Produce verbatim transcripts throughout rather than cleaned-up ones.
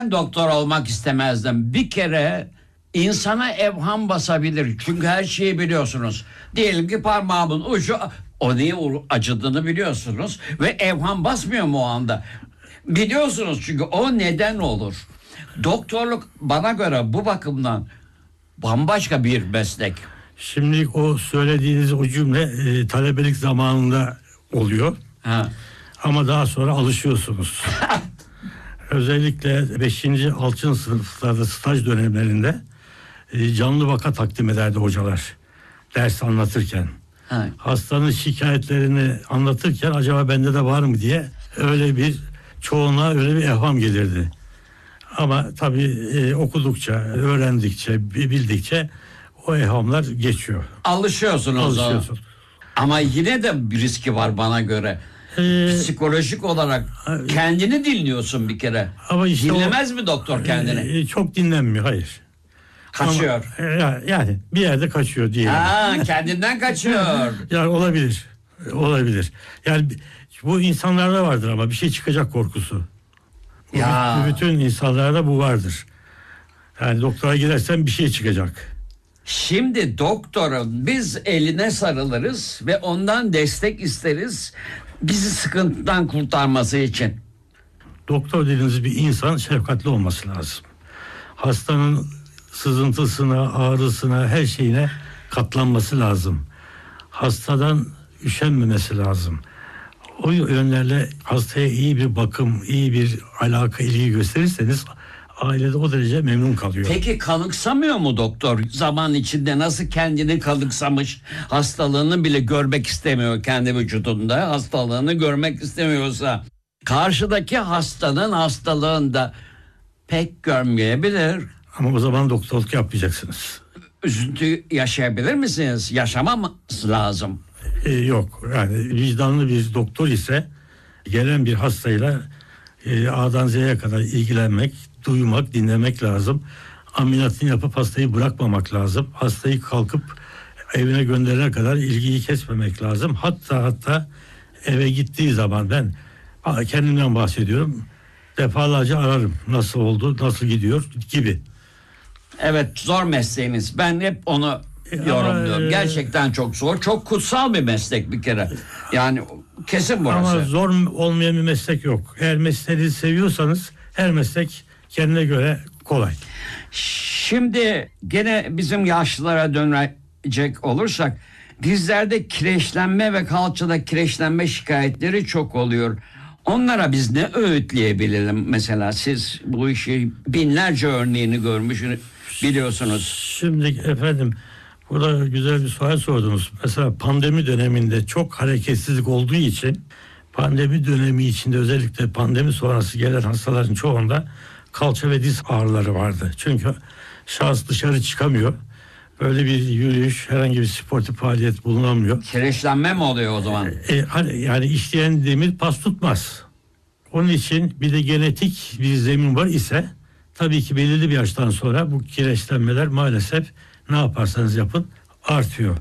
Doktor olmak istemezdim. Bir kere insana evham basabilir. Çünkü her şeyi biliyorsunuz. Diyelim ki parmağımın ucu o niye acıdığını biliyorsunuz ve evham basmıyor mu o anda? Biliyorsunuz çünkü o neden olur. Doktorluk bana göre bu bakımdan bambaşka bir meslek. Şimdi o söylediğiniz o cümle e, talebelik zamanında oluyor. Ha. Ama daha sonra alışıyorsunuz. Özellikle beşinci altıncı sınıflarda staj dönemlerinde e, canlı vaka takdim ederdi hocalar ders anlatırken. Ha. Hastanın şikayetlerini anlatırken acaba bende de var mı diye öyle bir çoğuna öyle bir evham gelirdi. Ama tabii e, okudukça, öğrendikçe, bildikçe o evhamlar geçiyor. Alışıyorsunuz. Alışıyorsun. Ama yine de bir riski var bana göre. Ee, Psikolojik olarak kendini dinliyorsun bir kere. Ama işte dinlemez o, mi doktor kendini? E, çok dinlenmiyor, hayır. Kaçıyor. Ama, e, yani bir yerde kaçıyor diyelim. Ha, kendinden kaçıyor. Yani olabilir. Olabilir. Yani bu insanlarda vardır ama bir şey çıkacak korkusu. Ya. Bütün insanlarda bu vardır. Yani doktora gidersen bir şey çıkacak. Şimdi doktorun biz eline sarılırız ve ondan destek isteriz. Bizi sıkıntıdan kurtarması için. Doktor dediğiniz bir insan şefkatli olması lazım. Hastanın sızıntısına, ağrısına, her şeyine katlanması lazım. Hastadan üşenmemesi lazım. O yönlerle hastaya iyi bir bakım, iyi bir alaka, ilgi gösterirseniz ailede o derece memnun kalıyor. Peki kanıksamıyor mu doktor? Zaman içinde nasıl kendini kanıksamış, hastalığını bile görmek istemiyor kendi vücudunda, hastalığını görmek istemiyorsa karşıdaki hastanın hastalığını da pek görmeyebilir. Ama o zaman doktorluk yapmayacaksınız. Üzüntü yaşayabilir misiniz? Yaşamaması lazım. Ee, yok yani vicdanlı bir doktor ise gelen bir hastayla e, A'dan Z'ye kadar ilgilenmek, duymak, dinlemek lazım. Ameliyatını yapıp hastayı bırakmamak lazım. Hastayı kalkıp evine gönderene kadar ilgiyi kesmemek lazım. Hatta hatta eve gittiği zaman ben kendimden bahsediyorum. Defalarca ararım. Nasıl oldu, nasıl gidiyor gibi. Evet, zor mesleğiniz. Ben hep onu yorumluyorum. Gerçekten çok zor. Çok kutsal bir meslek bir kere. Yani kesin burası. Ama zor olmayan bir meslek yok. Eğer mesleğinizi seviyorsanız her meslek kendine göre kolay. Şimdi gene bizim yaşlılara dönecek olursak dizlerde kireçlenme ve kalçada kireçlenme şikayetleri çok oluyor. Onlara biz ne öğütleyebilelim? Mesela siz bu işi binlerce örneğini görmüş biliyorsunuz. Şimdi efendim burada güzel bir sual sordunuz. Mesela pandemi döneminde çok hareketsizlik olduğu için pandemi dönemi içinde özellikle pandemi sonrası gelen hastaların çoğunda kalça ve diz ağrıları vardı. Çünkü şahıs dışarı çıkamıyor. Böyle bir yürüyüş, herhangi bir sportif faaliyet bulunamıyor. Kireçlenme mi oluyor o zaman? E, yani işleyen demir pas tutmaz. Onun için bir de genetik bir zemin var ise tabii ki belirli bir yaştan sonra bu kireçlenmeler maalesef ne yaparsanız yapın artıyor.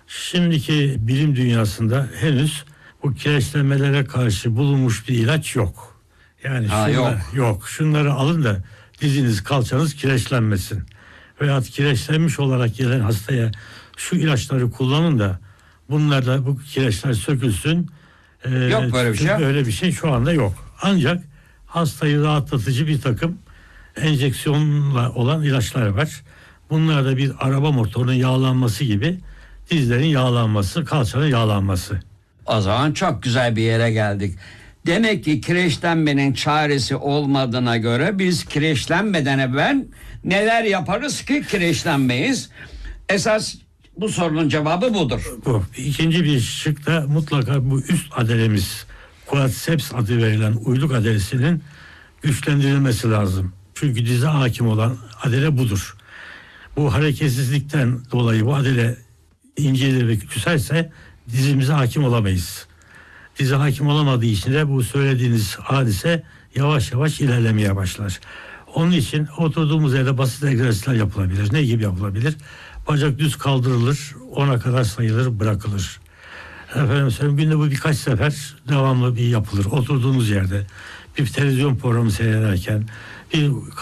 Şimdiki bilim dünyasında henüz bu kireçlenmelere karşı bulunmuş bir ilaç yok. Yani ha, şunlar, yok. yok. Şunları alın da diziniz, kalçanız kireçlenmesin. Veyahut kireçlenmiş olarak gelen hastaya şu ilaçları kullanın da bunlarla bu kireçler sökülsün. Ee, yok böyle bir şey. Böyle bir şey şu anda yok. Ancak hastayı rahatlatıcı bir takım enjeksiyonla olan ilaçlar var. Bunlar da bir araba motorunun yağlanması gibi dizlerin yağlanması, kalçanın yağlanması. O zaman çok güzel bir yere geldik. Demek ki kireçlenmenin çaresi olmadığına göre biz kireçlenmeden evvel neler yaparız ki kireçlenmeyiz? Esas bu sorunun cevabı budur. Bu. İkinci bir şık da mutlaka bu üst adelemiz, quadriceps adı verilen uyluk adelesinin güçlendirilmesi lazım. Çünkü dize hakim olan adele budur. Bu hareketsizlikten dolayı bu adele incelir ve küçülse dizimize hakim olamayız. Dize hakim olamadığı için de bu söylediğiniz hadise yavaş yavaş ilerlemeye başlar. Onun için oturduğumuz yerde basit egzersizler yapılabilir. Ne gibi yapılabilir? Bacak düz kaldırılır, ona kadar sayılır, bırakılır. Efendim söyleyeyim, günde bu birkaç sefer devamlı bir yapılır. Oturduğunuz yerde bir televizyon programı seyrederken, bir